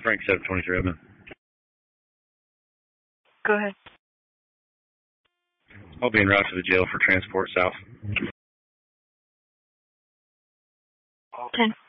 Frank 723 Edmond. Go ahead. I'll be en route to the jail for transport south. 10.